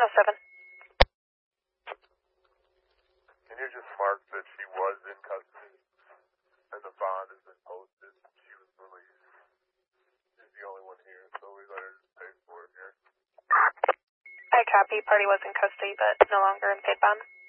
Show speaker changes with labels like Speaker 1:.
Speaker 1: 7.
Speaker 2: Can you just mark that she was in custody and the bond has been posted? She was released. She's the only one here, so we let her just pay for it here.
Speaker 1: I copy. Party was in custody, but no longer in paid bond.